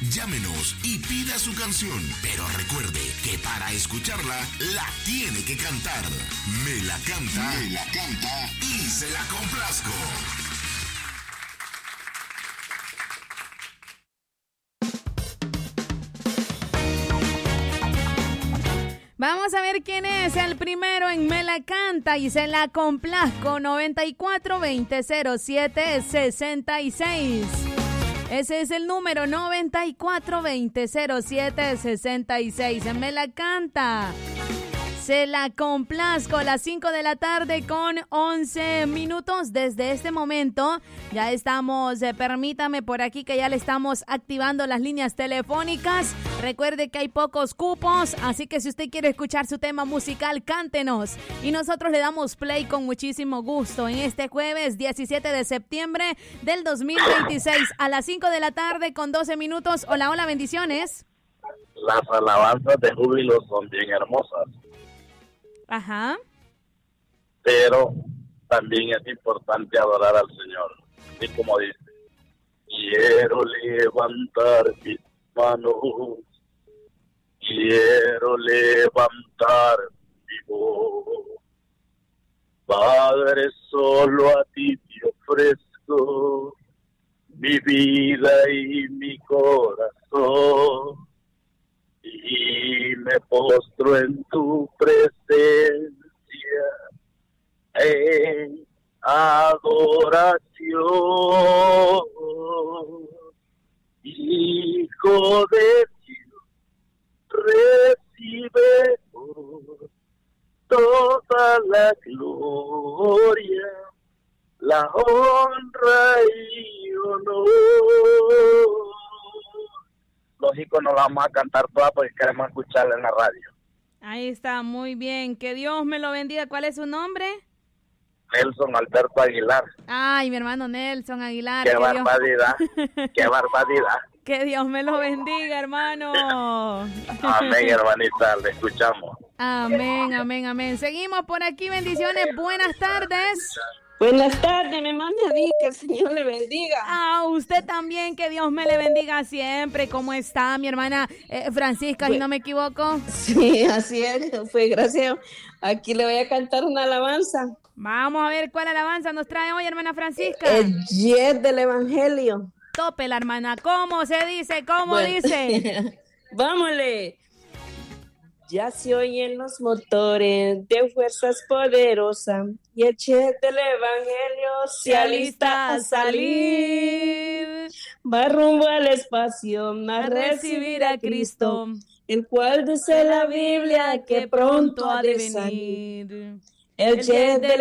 Llámenos y pida su canción, pero recuerde que para escucharla la tiene que cantar. Me la canta y se la complazco. Vamos a ver quién es el primero en Me la canta y se la complazco. 94200766. Ese es el número 94200766. Me la canta. Se la complazco a las 5 de la tarde con 11 minutos. Desde este momento ya estamos, permítame por aquí que ya le estamos activando las líneas telefónicas. Recuerde que hay pocos cupos, así que si usted quiere escuchar su tema musical, cántenos. Y nosotros le damos play con muchísimo gusto en este jueves 17 de septiembre del 2026 a las 5 de la tarde con 12 minutos. Hola, hola, bendiciones. Las alabanzas de júbilo son bien hermosas. Ajá. Pero también es importante adorar al Señor. Y como dice, quiero levantar mis manos, quiero levantar mi voz. Padre, solo a ti te ofrezco mi vida y mi corazón. Y me postro en tu presencia en adoración. Hijo de Dios, recibe toda la gloria, la honra y honor. Lógico, no la vamos a cantar toda porque queremos escucharla en la radio. Ahí está, muy bien. Que Dios me lo bendiga. ¿Cuál es su nombre? Nelson Alberto Aguilar. Ay, mi hermano Nelson Aguilar. ¡Qué barbaridad! ¡Qué barbaridad! Que Dios me lo bendiga, hermano. Amén, hermanita, le escuchamos. Amén, amén, amén. Seguimos por aquí, bendiciones. Buenas tardes. Buenas tardes, mi hermana Di, que el Señor le bendiga. A usted también, que Dios me le bendiga siempre. ¿Cómo está mi hermana Francisca, si no me equivoco? Sí, así es, pues gracias. Aquí le voy a cantar una alabanza. Vamos a ver cuál alabanza nos trae hoy, hermana Francisca. El Yes del Evangelio. Tope la hermana. ¿Cómo se dice? ¿Cómo dice? Vámonos. Ya se oyen los motores de fuerzas poderosas y el Yes del Evangelio se alista a salir. Va rumbo al espacio a recibir a Cristo, el cual dice la Biblia que pronto ha de venir. El Yes del